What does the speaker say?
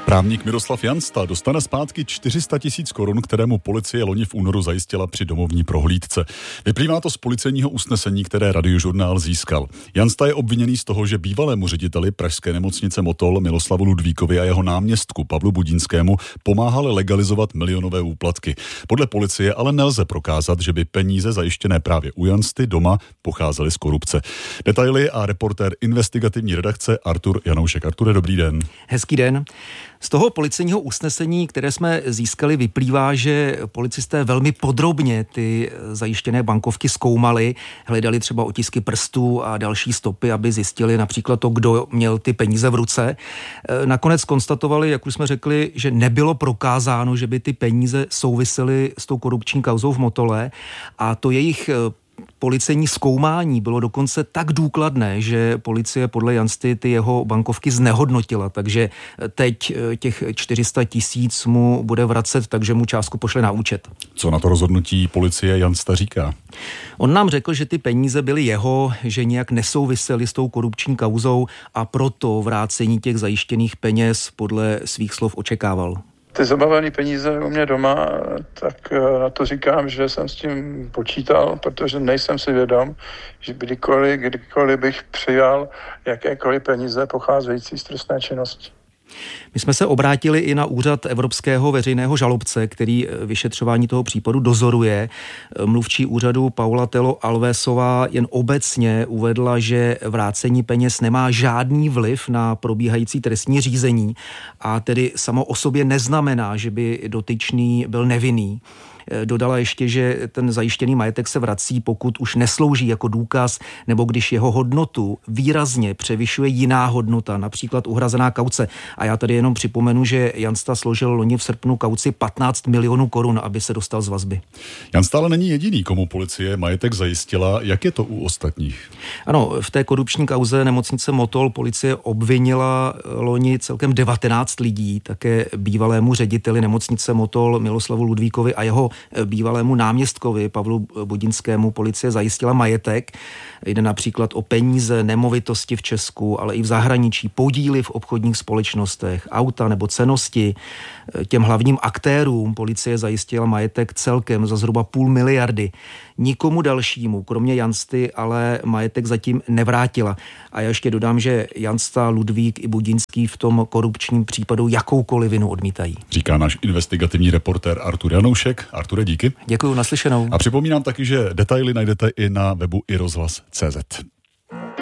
Právník Miroslav Jansta dostane zpátky 400 000 korun, kterému policie loni v únoru zajistila při domovní prohlídce. Vyplývá to z policejního usnesení, které Radiožurnál získal. Jansta je obviněný z toho, že bývalému řediteli pražské nemocnice Motol Miloslavu Ludvíkovi a jeho náměstku Pavlu Budinskému pomáhal legalizovat milionové úplatky. Podle policie ale nelze prokázat, že by peníze zajištěné právě u Jansty doma pocházely z korupce. Detaily a reportér investigativní redakce Artur Janoušek. Arture, dobrý den. Hezký den. Z toho policejního usnesení, které jsme získali, vyplývá, že policisté velmi podrobně ty zajištěné bankovky zkoumali, hledali třeba otisky prstů a další stopy, aby zjistili například to, kdo měl ty peníze v ruce. Nakonec konstatovali, jak už jsme řekli, že nebylo prokázáno, že by ty peníze souvisely s tou korupční kauzou v Motole, a to jejich policejní zkoumání bylo dokonce tak důkladné, že policie podle Jansty ty jeho bankovky znehodnotila, takže teď těch 400 000 mu bude vracet, takže mu částku pošle na účet. Co na to rozhodnutí policie Jansta říká? On nám řekl, že ty peníze byly jeho, že nějak nesouvisely s tou korupční kauzou a proto vrácení těch zajištěných peněz podle svých slov očekával. Ty zabavené peníze u mě doma, tak na to říkám, že jsem s tím počítal, protože nejsem si vědom, že kdykoliv bych přijal jakékoliv peníze pocházející z trestné činnosti. My jsme se obrátili i na úřad Evropského veřejného žalobce, který vyšetřování toho případu dozoruje. Mluvčí úřadu Paula Telo Alvesová jen obecně uvedla, že vrácení peněz nemá žádný vliv na probíhající trestní řízení a tedy samo o sobě neznamená, že by dotyčný byl nevinný. Dodala ještě, že ten zajištěný majetek se vrací, pokud už neslouží jako důkaz, nebo když jeho hodnotu výrazně převyšuje jiná hodnota, například uhrazená kauce. A já tady jenom připomenu, že Jansta složil loni v srpnu kauci 15 milionů korun, aby se dostal z vazby. Jansta ale není jediný, komu policie majetek zajistila. Jak je to u ostatních? Ano, v té korupční kauze nemocnice Motol policie obvinila loni celkem 19 lidí, také bývalému řediteli nemocnice Motol Miloslavu Ludvíkovi a jeho bývalému náměstkovi Pavlu Budinskému policie zajistila majetek. Jde například o peníze, nemovitosti v Česku, ale i v zahraničí, podíly v obchodních společnostech, auta nebo cennosti. Těm hlavním aktérům policie zajistila majetek celkem za zhruba 500 miliardy. Nikomu dalšímu, kromě Jansty, ale majetek zatím nevrátila. A já ještě dodám, že Jansta, Ludvík i Budinský v tom korupčním případu jakoukoliv vinu odmítají. Říká náš investigativní reportér Artur Janoušek. Arture, díky. Děkuju, naslyšenou. A připomínám taky, že detaily najdete i na webu iRozhlas.cz.